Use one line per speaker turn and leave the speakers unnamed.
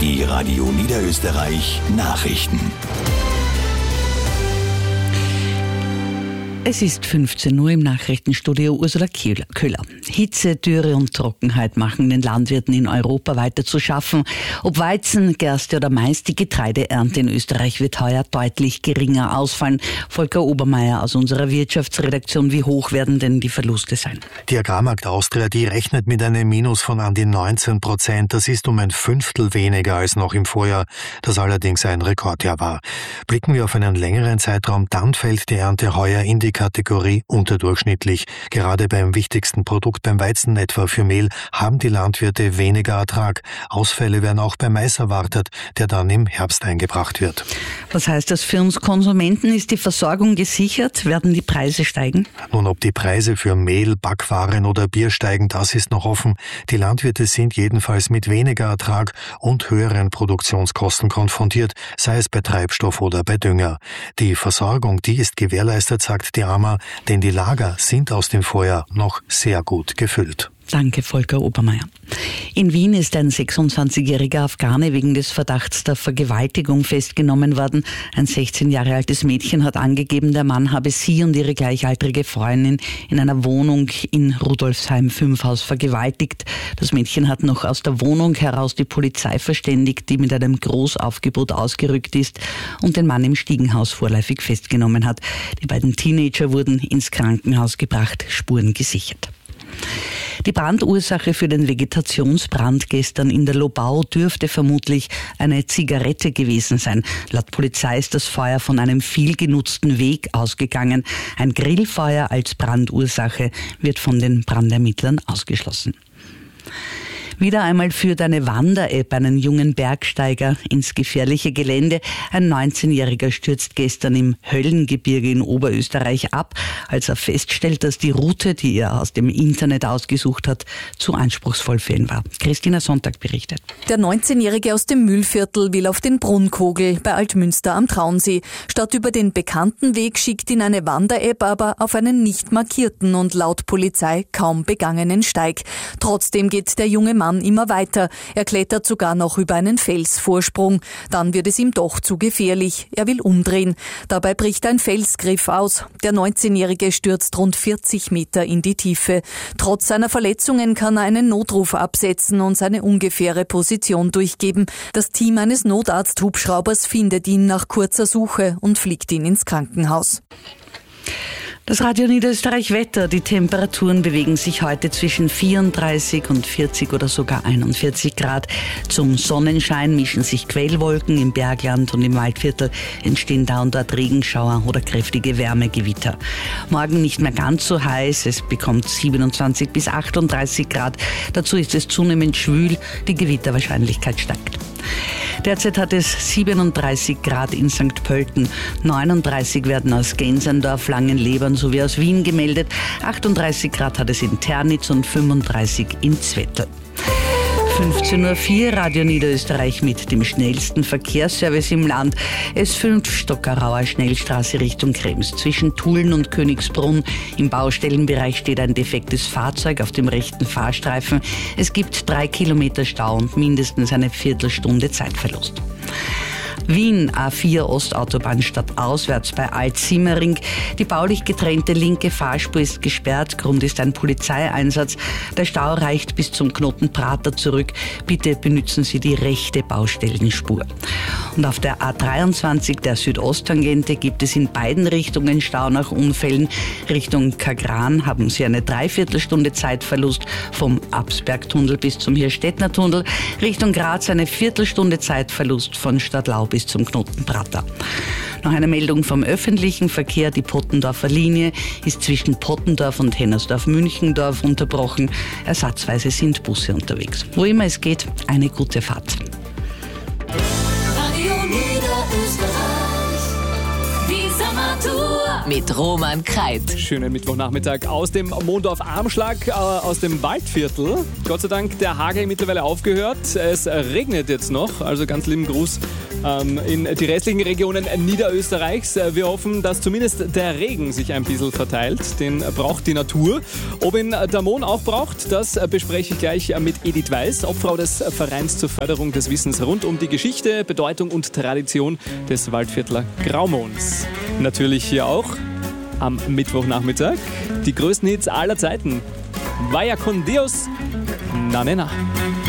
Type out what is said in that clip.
Die Radio Niederösterreich Nachrichten.
Es ist 15 Uhr im Nachrichtenstudio Ursula Köhler. Hitze, Dürre und Trockenheit machen den Landwirten in Europa weiter zu schaffen. Ob Weizen, Gerste oder Mais, die Getreideernte in Österreich wird heuer deutlich geringer ausfallen. Volker Obermeier aus unserer Wirtschaftsredaktion, wie hoch werden denn die Verluste sein?
Die Agrarmarkt Austria, die rechnet mit einem Minus von an die 19%. Das ist um ein Fünftel weniger als noch im Vorjahr, das allerdings ein Rekordjahr war. Blicken wir auf einen längeren Zeitraum, dann fällt die Ernte heuer in die Kategorie unterdurchschnittlich. Gerade beim wichtigsten Produkt, beim Weizen, etwa für Mehl, haben die Landwirte weniger Ertrag. Ausfälle werden auch beim Mais erwartet, der dann im Herbst eingebracht wird.
Was heißt das für uns Konsumenten? Ist die Versorgung gesichert? Werden die Preise steigen?
Nun, ob die Preise für Mehl, Backwaren oder Bier steigen, das ist noch offen. Die Landwirte sind jedenfalls mit weniger Ertrag und höheren Produktionskosten konfrontiert, sei es bei Treibstoff oder bei Dünger. Die Versorgung, die ist gewährleistet, sagt die AMA, denn die Lager sind aus dem Vorjahr noch sehr gut gefüllt.
Danke, Volker Obermeier. In Wien ist ein 26-jähriger Afghane wegen des Verdachts der Vergewaltigung festgenommen worden. Ein 16 Jahre altes Mädchen hat angegeben, der Mann habe sie und ihre gleichaltrige Freundin in einer Wohnung in Rudolfsheim 5 Haus vergewaltigt. Das Mädchen hat noch aus der Wohnung heraus die Polizei verständigt, die mit einem Großaufgebot ausgerückt ist und den Mann im Stiegenhaus vorläufig festgenommen hat. Die beiden Teenager wurden ins Krankenhaus gebracht, Spuren gesichert. Die Brandursache für den Vegetationsbrand gestern in der Lobau dürfte vermutlich eine Zigarette gewesen sein. Laut Polizei ist das Feuer von einem viel genutzten Weg ausgegangen. Ein Grillfeuer als Brandursache wird von den Brandermittlern ausgeschlossen. Wieder einmal führt eine Wander-App einen jungen Bergsteiger ins gefährliche Gelände. Ein 19-Jähriger stürzt gestern im Höllengebirge in Oberösterreich ab, als er feststellt, dass die Route, die er aus dem Internet ausgesucht hat, zu anspruchsvoll für ihn war. Christina Sonntag berichtet.
Der 19-Jährige aus dem Mühlviertel will auf den Brunnkogel bei Altmünster am Traunsee. Statt über den bekannten Weg schickt ihn eine Wander-App aber auf einen nicht markierten und laut Polizei kaum begangenen Steig. Trotzdem geht der junge Mann immer weiter. Er klettert sogar noch über einen Felsvorsprung. Dann wird es ihm doch zu gefährlich. Er will umdrehen. Dabei bricht ein Felsgriff aus. Der 19-Jährige stürzt rund 40 Meter in die Tiefe. Trotz seiner Verletzungen kann er einen Notruf absetzen und seine ungefähre Position durchgeben. Das Team eines Notarzt-Hubschraubers findet ihn nach kurzer Suche und fliegt ihn ins Krankenhaus.
Das Radio Niederösterreich Wetter. Die Temperaturen bewegen sich heute zwischen 34 und 40 oder sogar 41 Grad. Zum Sonnenschein mischen sich Quellwolken im Bergland und im Waldviertel, entstehen da und dort Regenschauer oder kräftige Wärmegewitter. Morgen nicht mehr ganz so heiß, es bekommt 27 bis 38 Grad. Dazu ist es zunehmend schwül, die Gewitterwahrscheinlichkeit steigt. Derzeit hat es 37 Grad in St. Pölten, 39 werden aus Gensendorf, Langenlebern sowie aus Wien gemeldet, 38 Grad hat es in Ternitz und 35 in Zwettl. 15.04 Uhr, Radio Niederösterreich mit dem schnellsten Verkehrsservice im Land. S5 Stockerauer Schnellstraße Richtung Krems. Zwischen Tulln und Königsbrunn im Baustellenbereich steht ein defektes Fahrzeug auf dem rechten Fahrstreifen. Es gibt 3 Kilometer Stau und mindestens eine Viertelstunde Zeitverlust. Wien, A4 Ostautobahn stadtauswärts bei Alt-Simmering. Die baulich getrennte linke Fahrspur ist gesperrt. Grund ist ein Polizeieinsatz. Der Stau reicht bis zum Knoten Prater zurück. Bitte benutzen Sie die rechte Baustellenspur. Und auf der A23 der Südosttangente gibt es in beiden Richtungen Stau nach Unfällen. Richtung Kagran haben Sie eine Dreiviertelstunde Zeitverlust vom Absbergtunnel bis zum Hirstettner-Tunnel. Richtung Graz eine Viertelstunde Zeitverlust von Stadtlau bis zum Knoten Prater. Noch eine Meldung vom öffentlichen Verkehr. Die Pottendorfer Linie ist zwischen Pottendorf und Hennersdorf-Münchendorf unterbrochen. Ersatzweise sind Busse unterwegs. Wo immer es geht, eine gute Fahrt.
Mit Roman Kreit.
Schönen Mittwochnachmittag aus dem Mondorf-Armschlag, aus dem Waldviertel. Gott sei Dank der Hagel mittlerweile aufgehört. Es regnet jetzt noch, also ganz lieben Gruß in die restlichen Regionen Niederösterreichs. Wir hoffen, dass zumindest der Regen sich ein bisschen verteilt. Den braucht die Natur. Ob ihn der Mohn auch braucht, das bespreche ich gleich mit Edith Weiß, Obfrau des Vereins zur Förderung des Wissens rund um die Geschichte, Bedeutung und Tradition des Waldviertler Graumohns. Natürlich hier auch am Mittwochnachmittag die größten Hits aller Zeiten. Vaya con Dios, na.